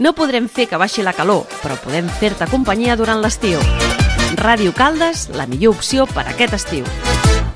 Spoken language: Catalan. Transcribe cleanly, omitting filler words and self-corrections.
No podrem fer que baixi la calor, però podem fer-te companyia durant l'estiu. Ràdio Caldes, la millor opció per a aquest estiu.